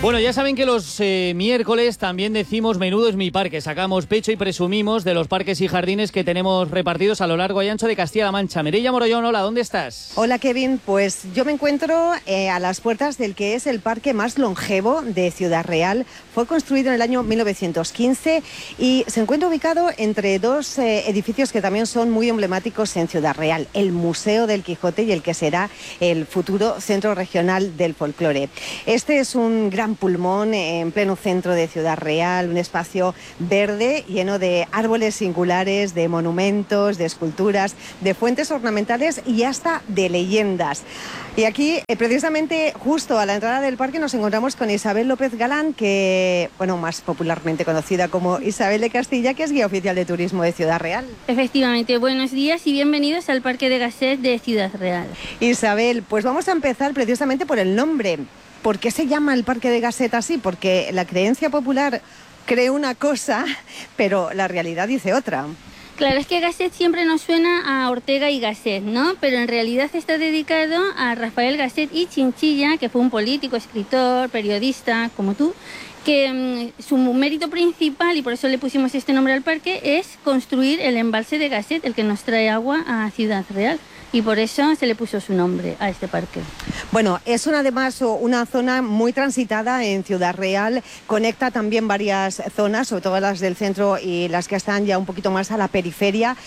Bueno, ya saben que los miércoles también decimos menudo es mi parque. Sacamos pecho y presumimos de los parques y jardines que tenemos repartidos a lo largo y ancho de Castilla-La Mancha. Mireia Morollón, hola, ¿dónde estás? Hola, Kevin. Pues yo me encuentro a las puertas del que es el parque más longevo de Ciudad Real. Fue construido en el año 1915 y se encuentra ubicado entre dos edificios que también son muy emblemáticos en Ciudad Real. El Museo del Quijote y el que será el futuro Centro Regional del Folclore. Este es un gran pulmón en pleno centro de Ciudad Real, un espacio verde lleno de árboles singulares, de monumentos, de esculturas, de fuentes ornamentales y hasta de leyendas. Y aquí, precisamente justo a la entrada del parque, nos encontramos con Isabel López Galán, que, bueno, más popularmente conocida como Isabel de Castilla, que es guía oficial de turismo de Ciudad Real. Efectivamente, buenos días y bienvenidos al Parque de Gasset de Ciudad Real. Isabel, pues vamos a empezar precisamente por el nombre. ¿Por qué se llama el Parque de Gasset así? Porque la creencia popular cree una cosa, pero la realidad dice otra. Claro, es que Gasset siempre nos suena a Ortega y Gasset, ¿no? Pero en realidad está dedicado a Rafael Gasset y Chinchilla, que fue un político, escritor, periodista, como tú, que su mérito principal, y por eso le pusimos este nombre al parque, es construir el embalse de Gasset, el que nos trae agua a Ciudad Real. Y por eso se le puso su nombre a este parque. Bueno, es además una zona muy transitada en Ciudad Real, conecta también varias zonas, sobre todo las del centro y las que están ya un poquito más a la periferia,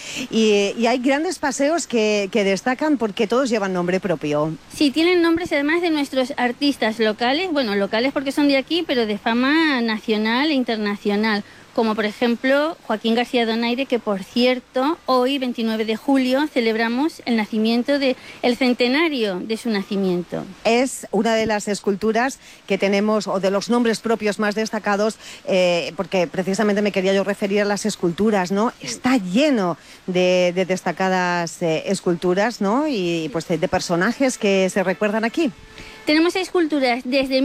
y hay grandes paseos que destacan porque todos llevan nombre propio. Sí, tienen nombres además de nuestros artistas locales, bueno, locales porque son de aquí, pero de fama nacional e internacional. Como por ejemplo Joaquín García Donaire, que por cierto, hoy 29 de julio celebramos el nacimiento el centenario de su nacimiento. Es una de las esculturas que tenemos, o de los nombres propios más destacados, porque precisamente me quería yo referir a las esculturas, ¿no? Está lleno de destacadas esculturas, ¿no? Y pues de personajes que se recuerdan aquí. Tenemos esculturas desde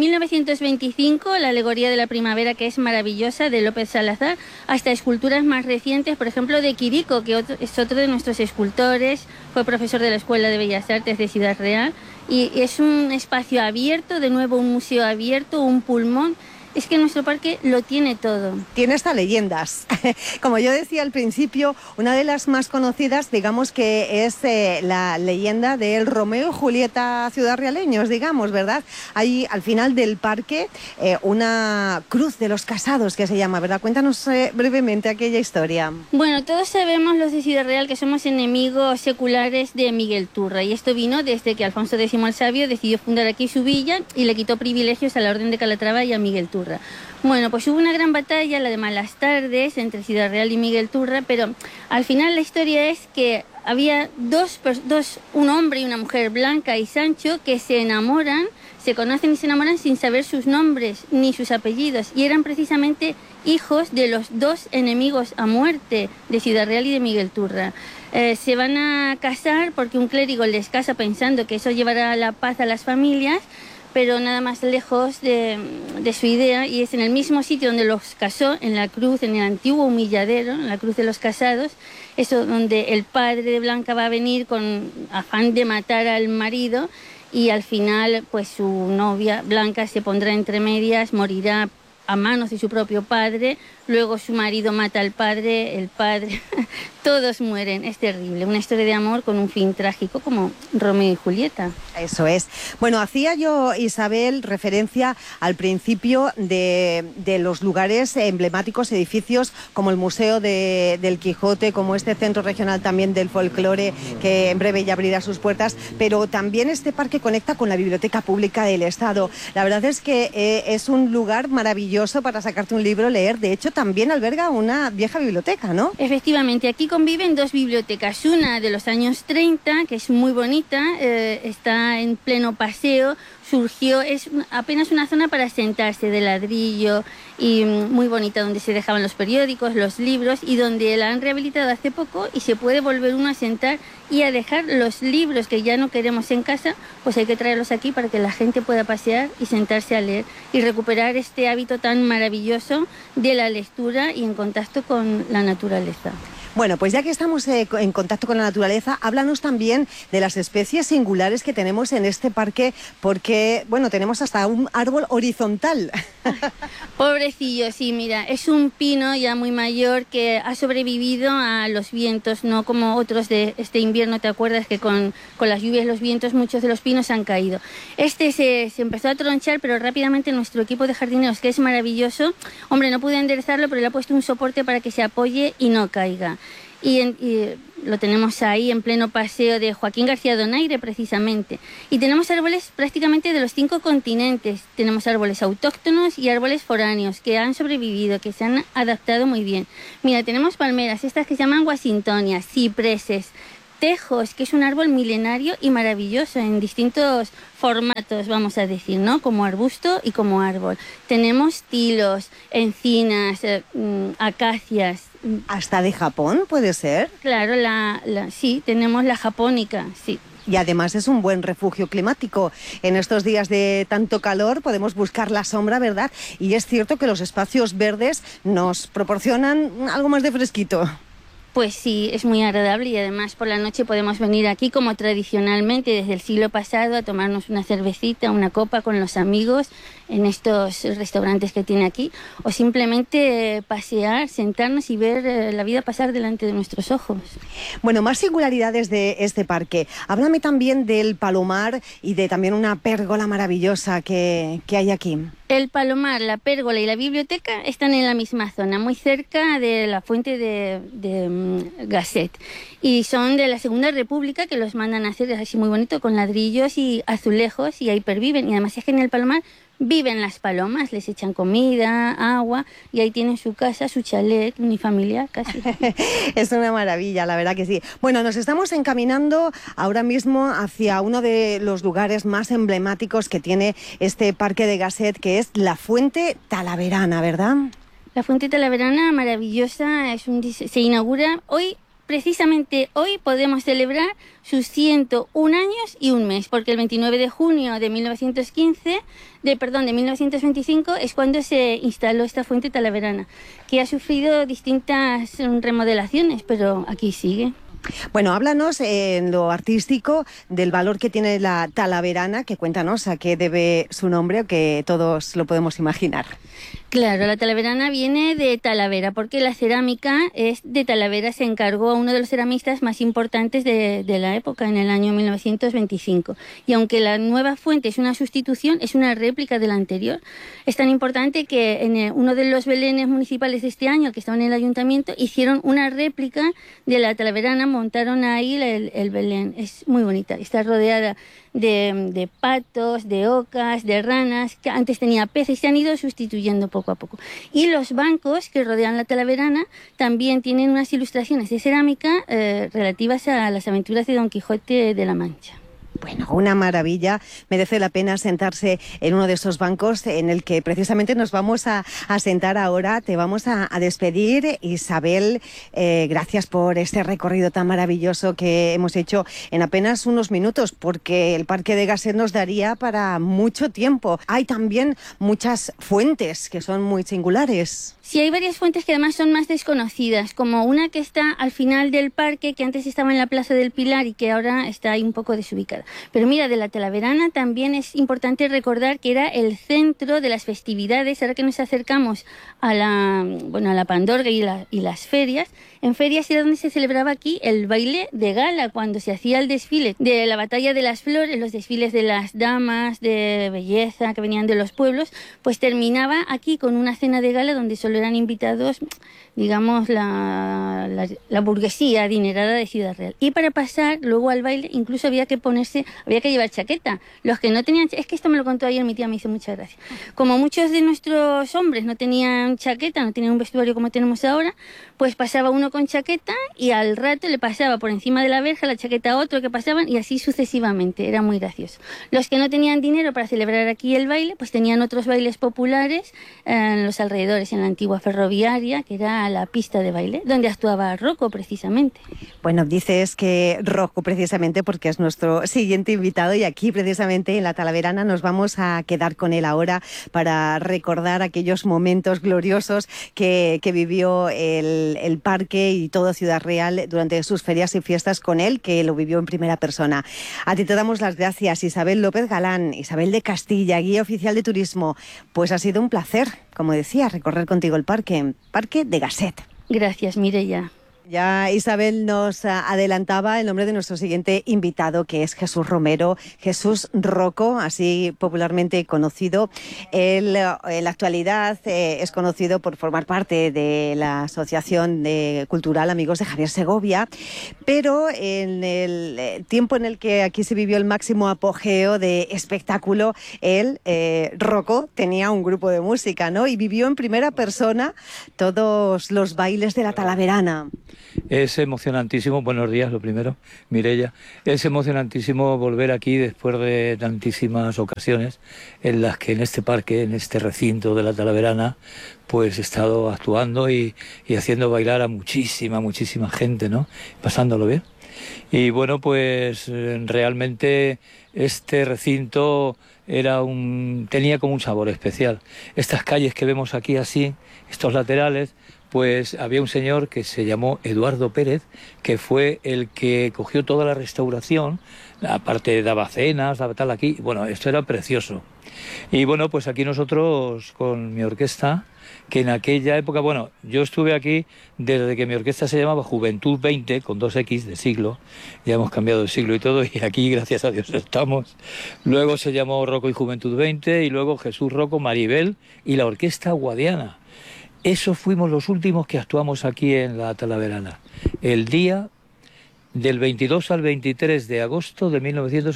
1925, la alegoría de la primavera, que es maravillosa, de López Salazar, hasta esculturas más recientes, por ejemplo, de Quirico, que es otro de nuestros escultores, fue profesor de la Escuela de Bellas Artes de Ciudad Real, y es un espacio abierto, de nuevo un museo abierto, un pulmón. Es que nuestro parque lo tiene todo. Tiene hasta leyendas. Como yo decía al principio, una de las más conocidas, digamos que es la leyenda del Romeo y Julieta ciudadrealeños, digamos, ¿verdad? Hay al final del parque una cruz de los casados que se llama, ¿verdad? Cuéntanos brevemente aquella historia. Bueno, todos sabemos los de Ciudad Real que somos enemigos seculares de Miguel Turra, y esto vino desde que Alfonso X el Sabio decidió fundar aquí su villa y le quitó privilegios a la Orden de Calatrava y a Miguel Turra. Bueno, pues hubo una gran batalla, la de Malastardes, entre Ciudad Real y Miguel Turra, pero al final la historia es que había un hombre y una mujer, Blanca y Sancho, que se enamoran, se conocen y se enamoran sin saber sus nombres ni sus apellidos, y eran precisamente hijos de los dos enemigos a muerte de Ciudad Real y de Miguel Turra. Se van a casar porque un clérigo les casa pensando que eso llevará la paz a las familias, pero nada más lejos de su idea, y es en el mismo sitio donde los casó, en la cruz, en el antiguo humilladero, en la cruz de los casados, eso donde el padre de Blanca va a venir con afán de matar al marido, y al final pues su novia Blanca se pondrá entre medias, morirá a manos de su propio padre, luego su marido mata al padre, el padre, todos mueren, es terrible, una historia de amor con un fin trágico como Romeo y Julieta. Eso es. Bueno, hacía yo, Isabel, referencia al principio de los lugares emblemáticos, edificios como el Museo del Quijote, como este Centro Regional también del Folclore, que en breve ya abrirá sus puertas, pero también este parque conecta con la Biblioteca Pública del Estado. La verdad es que es un lugar maravilloso para sacarte un libro, leer. De hecho, también alberga una vieja biblioteca, ¿no? Efectivamente, aquí conviven dos bibliotecas, una de los años 30, que es muy bonita, está en pleno paseo, surgió, es apenas una zona para sentarse de ladrillo y muy bonita, donde se dejaban los periódicos, los libros, y donde la han rehabilitado hace poco y se puede volver uno a sentar y a dejar los libros que ya no queremos en casa, pues hay que traerlos aquí para que la gente pueda pasear y sentarse a leer y recuperar este hábito tan maravilloso de la lectura y en contacto con la naturaleza. Bueno, pues ya que estamos en contacto con la naturaleza, háblanos también de las especies singulares que tenemos en este parque, porque, bueno, tenemos hasta un árbol horizontal. Pobrecillo, sí, mira, es un pino ya muy mayor que ha sobrevivido a los vientos, no como otros de este invierno, ¿te acuerdas? Que con las lluvias y los vientos muchos de los pinos han caído. Este se empezó a tronchar, pero rápidamente nuestro equipo de jardineros, que es maravilloso, hombre, no pude enderezarlo, pero le ha puesto un soporte para que se apoye y no caiga. Y lo tenemos ahí en pleno paseo de Joaquín García Donaire, precisamente. Y tenemos árboles prácticamente de los 5 continentes. Tenemos árboles autóctonos y árboles foráneos que han sobrevivido, que se han adaptado muy bien. Mira, tenemos palmeras, estas que se llaman washingtonias, cipreses, tejos, que es un árbol milenario y maravilloso en distintos formatos, vamos a decir, ¿no? Como arbusto y como árbol. Tenemos tilos, encinas, acacias. ¿Hasta de Japón puede ser? Claro, sí, tenemos la japónica, sí. Y además es un buen refugio climático. En estos días de tanto calor podemos buscar la sombra, ¿verdad? Y es cierto que los espacios verdes nos proporcionan algo más de fresquito. Pues sí, es muy agradable y además por la noche podemos venir aquí como tradicionalmente desde el siglo pasado a tomarnos una cervecita, una copa con los amigos en estos restaurantes que tiene aquí o simplemente pasear, sentarnos y ver la vida pasar delante de nuestros ojos. Bueno, más singularidades de este parque. Háblame también del palomar y de también una pérgola maravillosa que hay aquí. El palomar, la pérgola y la biblioteca están en la misma zona, muy cerca de la fuente de Gasset. Y son de la Segunda República, que los mandan a hacer así muy bonito, con ladrillos y azulejos, y ahí perviven. Y además es que en el palomar viven las palomas, les echan comida, agua, y ahí tienen su casa, su chalet unifamiliar casi. Es una maravilla, la verdad que sí. Bueno, nos estamos encaminando ahora mismo hacia uno de los lugares más emblemáticos que tiene este parque de Gasset, que es la Fuente Talaverana, ¿verdad? La Fuente Talaverana, maravillosa, se inaugura hoy. Precisamente hoy podemos celebrar sus 101 años y un mes, porque el 29 de junio de 1925 es cuando se instaló esta fuente talaverana, que ha sufrido distintas remodelaciones, pero aquí sigue. Bueno, háblanos en lo artístico del valor que tiene la Talaverana, que cuéntanos a qué debe su nombre, que todos lo podemos imaginar. Claro, la Talaverana viene de Talavera, porque la cerámica es de Talavera, se encargó a uno de los ceramistas más importantes de la época, en el año 1925. Y aunque la nueva fuente es una sustitución, es una réplica de la anterior. Es tan importante que en uno de los belenes municipales de este año, que estaba en el ayuntamiento, hicieron una réplica de la Talaverana, montaron ahí el belén. Es muy bonita, está rodeada de patos, de ocas, de ranas, que antes tenía peces, y se han ido sustituyendo poco a poco. Y los bancos que rodean la Talaverana también tienen unas ilustraciones de cerámica relativas a las aventuras de Don Quijote de la Mancha. Bueno, una maravilla. Merece la pena sentarse en uno de esos bancos en el que precisamente nos vamos a sentar ahora. Te vamos a despedir, Isabel. Gracias por este recorrido tan maravilloso que hemos hecho en apenas unos minutos, porque el Parque de Gasset nos daría para mucho tiempo. Hay también muchas fuentes que son muy singulares. Sí, hay varias fuentes que además son más desconocidas, como una que está al final del parque, que antes estaba en la Plaza del Pilar y que ahora está ahí un poco desubicada. Pero mira, de la Talaverana también es importante recordar que era el centro de las festividades. Ahora que nos acercamos a la Pandorga y las ferias, en ferias era donde se celebraba aquí el baile de gala, cuando se hacía el desfile de la Batalla de las Flores, los desfiles de las damas de belleza que venían de los pueblos, pues terminaba aquí con una cena de gala donde solo eran invitados, digamos, la burguesía adinerada de Ciudad Real. Y para pasar luego al baile incluso había que llevar chaqueta. Los que no tenían, es que esto me lo contó ayer mi tía, me hizo mucha gracia. Como muchos de nuestros hombres no tenían chaqueta, no tenían un vestuario como tenemos ahora, pues pasaba uno con chaqueta y al rato le pasaba por encima de la verja la chaqueta a otro que pasaban y así sucesivamente. Era muy gracioso. Los que no tenían dinero para celebrar aquí el baile, pues tenían otros bailes populares en los alrededores, en la antigua antigua ferroviaria, que era la pista de baile, donde actuaba Rocco precisamente. Bueno, dices que Rocco precisamente porque es nuestro siguiente invitado y aquí precisamente en la Talaverana nos vamos a quedar con él ahora para recordar aquellos momentos gloriosos que vivió el parque y todo Ciudad Real durante sus ferias y fiestas con él, que lo vivió en primera persona. A ti te damos las gracias, Isabel López Galán, Isabel de Castilla, guía oficial de turismo. Pues ha sido un placer, como decía, recorrer contigo el Parque de Gasset. Gracias, Mireia. Ya Isabel nos adelantaba el nombre de nuestro siguiente invitado, que es Jesús Romero, Jesús Rocco, así popularmente conocido. Él en la actualidad es conocido por formar parte de la Asociación Cultural Amigos de Javier Segovia, pero en el tiempo en el que aquí se vivió el máximo apogeo de espectáculo, él, Rocco, tenía un grupo de música, ¿no? Y vivió en primera persona todos los bailes de la Talaverana. Es emocionantísimo, buenos días lo primero, Mireia, es emocionantísimo volver aquí después de tantísimas ocasiones en las que en este parque, en este recinto de la Talaverana, pues he estado actuando y haciendo bailar a muchísima gente, ¿no? Pasándolo bien. Y bueno, pues realmente este recinto tenía como un sabor especial. Estas calles que vemos aquí así, estos laterales, pues había un señor que se llamó Eduardo Pérez, que fue el que cogió toda la restauración, aparte daba cenas, daba tal aquí, bueno, esto era precioso. Y bueno, pues aquí nosotros con mi orquesta, que en aquella época, bueno, yo estuve aquí desde que mi orquesta se llamaba Juventud 20, con 2X de siglo, ya hemos cambiado de siglo y todo, y aquí gracias a Dios estamos. Luego se llamó Rocco y Juventud 20, y luego Jesús Rocco, Maribel y la Orquesta Guadiana. Eso fuimos los últimos que actuamos aquí en la Talaverana, el día del 22 al 23 de agosto de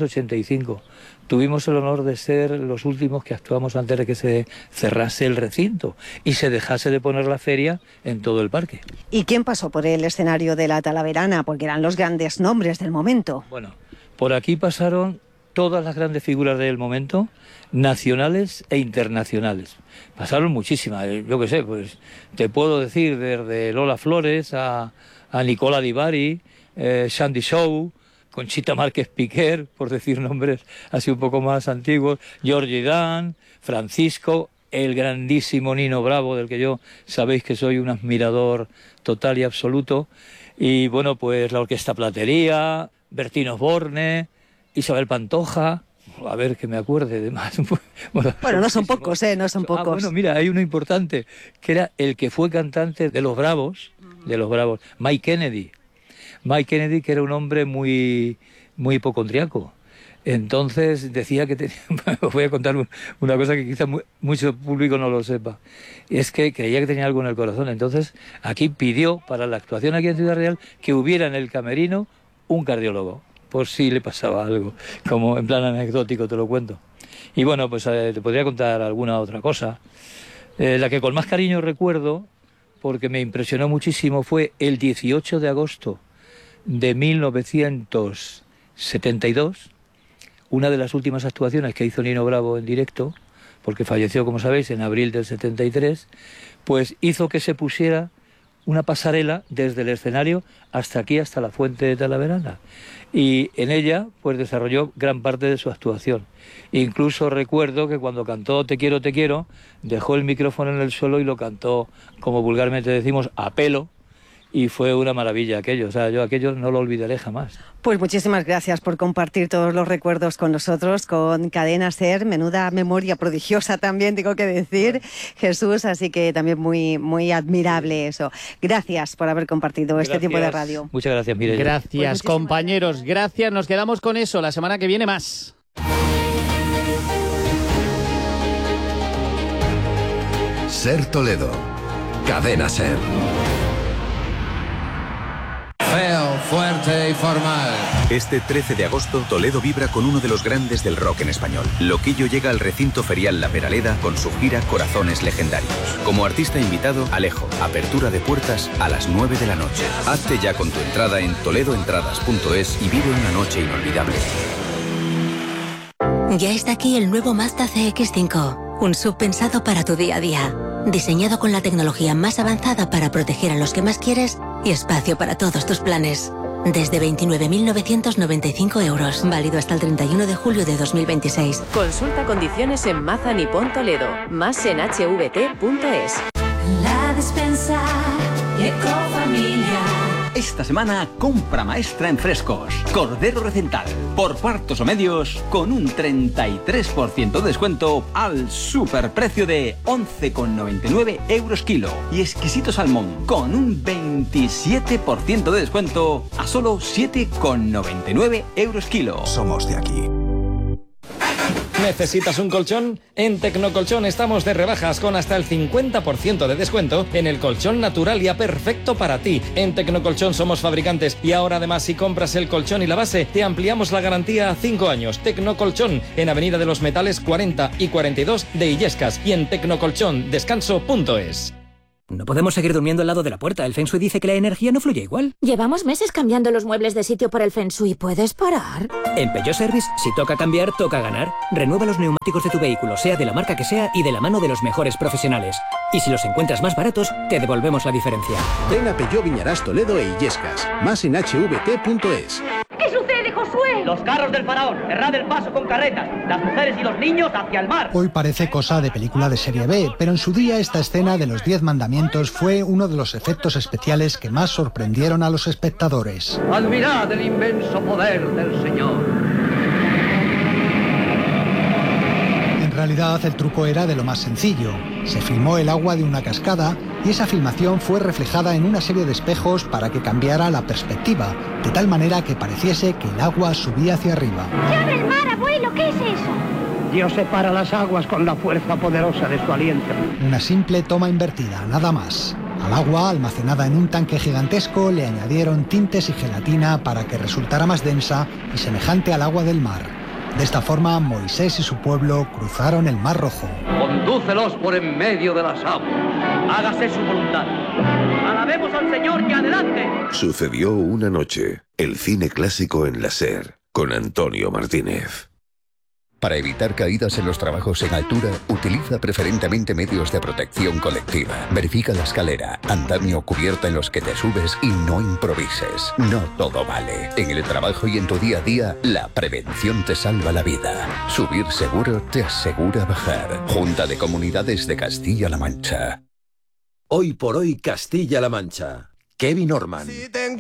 1985. Tuvimos el honor de ser los últimos que actuamos antes de que se cerrase el recinto y se dejase de poner la feria en todo el parque. ¿Y quién pasó por el escenario de la Talaverana? Porque eran los grandes nombres del momento. Bueno, por aquí pasaron todas las grandes figuras del momento, nacionales e internacionales. Pasaron muchísimas, yo qué sé, pues te puedo decir desde Lola Flores a Nicola Di Bari, Sandy Shaw, Conchita Márquez Piquer, por decir nombres así un poco más antiguos, Georgie Dan, Francisco, el grandísimo Nino Bravo, del que yo sabéis que soy un admirador total y absoluto, y bueno, pues la Orquesta Platería, Bertín Osborne, Isabel Pantoja, a ver que me acuerde de más. Bueno, no son pocos, no son pocos. Bueno, mira, hay uno importante, que era el que fue cantante de Los Bravos, Mike Kennedy. Mike Kennedy, que era un hombre muy hipocondriaco. Entonces decía que tenía, os voy a contar una cosa que quizás mucho público no lo sepa, es que creía que tenía algo en el corazón. Entonces aquí pidió para la actuación aquí en Ciudad Real que hubiera en el camerino un cardiólogo, por si le pasaba algo, como en plan anecdótico te lo cuento. Y bueno, pues te podría contar alguna otra cosa. La que con más cariño recuerdo, porque me impresionó muchísimo, fue el 18 de agosto de 1972, una de las últimas actuaciones que hizo Nino Bravo en directo, porque falleció, como sabéis, en abril del 73, pues hizo que se pusiera una pasarela desde el escenario hasta aquí, hasta la fuente de Talaverana. Y en ella pues desarrolló gran parte de su actuación. Incluso recuerdo que cuando cantó Te quiero, dejó el micrófono en el suelo y lo cantó, como vulgarmente decimos, a pelo, y fue una maravilla aquello. O sea, yo aquello no lo olvidaré jamás. Pues muchísimas gracias por compartir todos los recuerdos con nosotros, con Cadena SER, menuda memoria prodigiosa también, tengo que decir, bueno, Jesús, así que también muy admirable eso. Gracias por haber compartido este tiempo de radio. Muchas gracias, Mireia. Gracias, pues compañeros, gracias, nos quedamos con eso, la semana que viene más. SER Toledo, Cadena SER. Feo, fuerte y formal. Este 13 de agosto, Toledo vibra con uno de los grandes del rock en español. Loquillo llega al recinto ferial La Peraleda con su gira Corazones Legendarios. Como artista invitado, Alejo. Apertura de puertas a las 9 de la noche. Hazte ya con tu entrada en toledoentradas.es y vive una noche inolvidable. Ya está aquí el nuevo Mazda CX-5. Un SUV pensado para tu día a día. Diseñado con la tecnología más avanzada para proteger a los que más quieres y espacio para todos tus planes. Desde 29.995 euros. Válido hasta el 31 de julio de 2026. Consulta condiciones en Maza Nippon Toledo. Más en hvt.es. La despensa Ecofamilia. Esta semana, compra maestra en frescos. Cordero Recental, por cuartos o medios, con un 33% de descuento al superprecio de 11,99 euros kilo. Y exquisito salmón, con un 27% de descuento a solo 7,99 euros kilo. Somos de aquí. ¿Necesitas un colchón? En Tecnocolchón estamos de rebajas con hasta el 50% de descuento en el colchón Naturalia perfecto para ti. En Tecnocolchón somos fabricantes y ahora además si compras el colchón y la base te ampliamos la garantía a 5 años. Tecnocolchón en Avenida de los Metales 40 y 42 de Illescas y en tecnocolchondescanso.es. No podemos seguir durmiendo al lado de la puerta. El Feng Shui dice que la energía no fluye igual. Llevamos meses cambiando los muebles de sitio por el Feng Shui. ¿Puedes parar? En Peugeot Service, si toca cambiar, toca ganar. Renueva los neumáticos de tu vehículo, sea de la marca que sea y de la mano de los mejores profesionales. Y si los encuentras más baratos, te devolvemos la diferencia. Ven a Peugeot Viñarás Toledo e Illescas. Más en hvt.es. ¿Qué sucede, Josué? Los carros del faraón, cerrad el paso con carretas, las mujeres y los niños hacia el mar. Hoy parece cosa de película de serie B, pero en su día esta escena de los 10 mandamientos fue uno de los efectos especiales que más sorprendieron a los espectadores. Admirad el inmenso poder del Señor. En realidad el truco era de lo más sencillo. Se filmó el agua de una cascada y esa filmación fue reflejada en una serie de espejos para que cambiara la perspectiva, de tal manera que pareciese que el agua subía hacia arriba. ¡Se abre el mar, abuelo! ¿Qué es eso? Dios separa las aguas con la fuerza poderosa de su aliento. Una simple toma invertida, nada más. Al agua, almacenada en un tanque gigantesco, le añadieron tintes y gelatina para que resultara más densa y semejante al agua del mar. De esta forma, Moisés y su pueblo cruzaron el Mar Rojo. Condúcelos por en medio de las aguas. Hágase su voluntad. Alabemos al Señor y adelante. Sucedió una noche. El cine clásico en la SER, con Antonio Martínez. Para evitar caídas en los trabajos en altura, utiliza preferentemente medios de protección colectiva. Verifica la escalera, andamio o cubierta en los que te subes y no improvises. No todo vale. En el trabajo y en tu día a día, la prevención te salva la vida. Subir seguro te asegura bajar. Junta de Comunidades de Castilla-La Mancha. Hoy por hoy Castilla-La Mancha. Kevin Orman.